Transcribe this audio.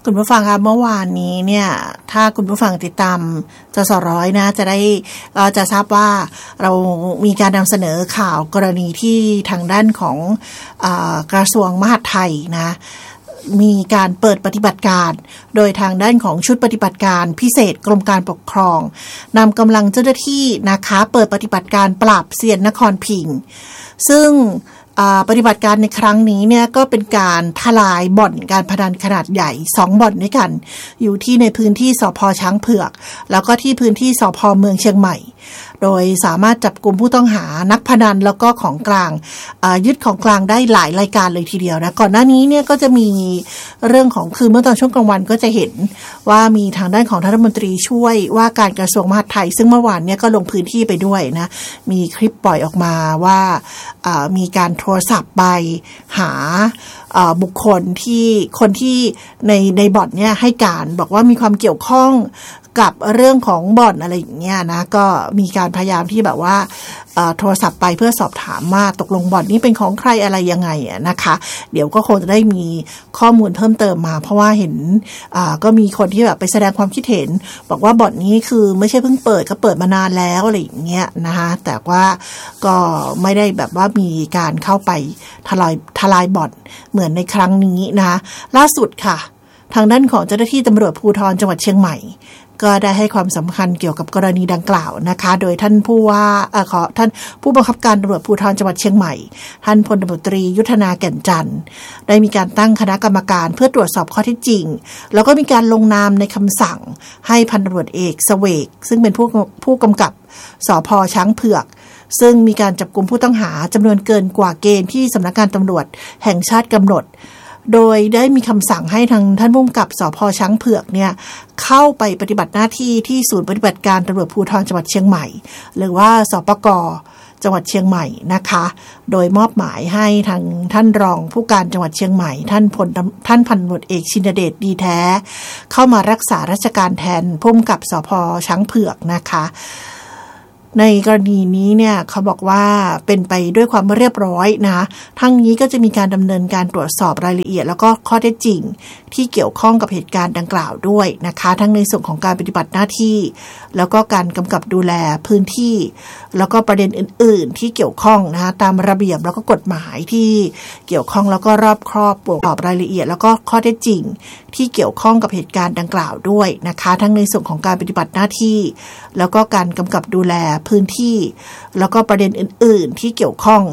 คุณผู้ฟังคะเมื่อวานนี้เนี่ยถ้าคุณผู้ฟังติดตามจสร้อยนะจะทราบว่าเรามีการนำเสนอข่าวกรณีที่ทางด้านของกระทรวงมหาดไทยนะมีการเปิดปฏิบัติการโดยทางด้านของชุดปฏิบัติการพิเศษกรมการปกครองนำกำลังเจ้าหน้าที่นะคะเปิดปฏิบัติการปราบเซียนนครพิงค์ซึ่งปฏิบัติการในครั้งนี้เนี่ยก็เป็นการทลายบ่อนการพนันขนาดใหญ่2บ่อนด้วยกันอยู่ที่ในพื้นที่สภ.ช้างเผือกแล้วก็ที่พื้นที่สภ.เมืองเชียงใหม่โดยสามารถจับกลุ่มผู้ต้องหานักพนันแล้วก็ของกลางยึดของกลางได้หลายรายการเลยทีเดียวนะก่อนหน้านี้เนี่ยก็จะมีเรื่องของคือเมื่อตอนช่วงกลางวันก็จะเห็นว่ามีทางด้านของท่านรัฐมนตรีช่วยว่าการกระทรวงมหาดไทยซึ่งเมื่อวานเนี่ยก็ลงพื้นที่ไปด้วยนะมีคลิปปล่อยออกมาว่ามีการโทรศัพท์ไปหาบุคคลที่คนที่ในบ่อนเนี่ยให้การบอกว่ามีความเกี่ยวข้องกับเรื่องของบ่อนอะไรอย่างเงี้ยนะก็มีการพยายามที่แบบว่าโทรศัพท์ไปเพื่อสอบถามว่าตกลงบ่อนนี้เป็นของใครอะไรยังไงนะคะเดี๋ยวก็คงจะได้มีข้อมูลเพิ่มเติมมาเพราะว่าเห็นก็มีคนที่แบบไปแสดงความคิดเห็นบอกว่าบ่อนนี้คือไม่ใช่เพิ่งเปิดก็เปิดมานานแล้วอะไรอย่างเงี้ยนะคะแต่ว่าก็ไม่ได้แบบว่ามีการเข้าไปทลายบ่อนเหมือนในครั้งนี้นะล่าสุดค่ะทางด้านของเจ้าหน้าที่ตำรวจภูธรจังหวัดเชียงใหม่ก็ได้ให้ความสำคัญเกี่ยวกับกรณีดังกล่าวนะคะโดยท่านผู้บังคับการตำรวจภูธรจังหวัดเชียงใหม่ท่านพลตำรวจตรียุทธนาแก่นจันทร์ได้มีการตั้งคณะกรรมการเพื่อตรวจสอบข้อเท็จจริงแล้วก็มีการลงนามในคำสั่งให้พันตำรวจเอกเสวกซึ่งเป็นผู้กำกับสภ.ช้างเผือกซึ่งมีการจับกุมผู้ต้องหาจำนวนเกินกว่าเกณฑ์ที่สำนักงานตำรวจแห่งชาติกำหนดโดยได้มีคำสั่งให้ทางท่านผู้กำกับสภ.ช้างเผือกเนี่ยเข้าไปปฏิบัติหน้าที่ที่ศูนย์ปฏิบัติการตำรวจภูธรจังหวัดเชียงใหม่หรือว่าสปก.จังหวัดเชียงใหม่นะคะโดยมอบหมายให้ทางท่านรองผู้การจังหวัดเชียงใหม่ท่านพันตำรวจเอกชินเดชดีแท้เข้ามารักษาราชการแทนผู้กำกับสภ.ช้างเผือกนะคะในกรณีนี้เนี่ยเขาบอกว่าเป็นไปด้วยความเรียบร้อยนะทั้งนี้ก็จะมีการดำเนินการตรวจสอบรายละเอียดแล้วก็ข้อเท็จจริงที่เกี่ยวข้องกับเหตุการณ์ดังกล่าวด้วยนะคะทั้งในส่วนของการปฏิบัติหน้าที่แล้วก็การกำกับดูแลพื้นที่แล้วก็ประเด็นอื่นๆที่เกี่ยวข้องนะคะตามระเบียบแล้วก็กฎหมายที่เกี่ยวข้องแล้วก็รอบครอบตรวจสอบรายละเอียดแล้วก็ข้อเท็จจริงที่เกี่ยวข้องกับเหตุการณ์ดังกล่าวด้วยนะคะทั้งในส่วนของการปฏิบัติหน้าที่แล้วก็การกำกับดูแลพื้นที่แล้วก็ประเด็นอื่นๆที่เกี่ยวข้อง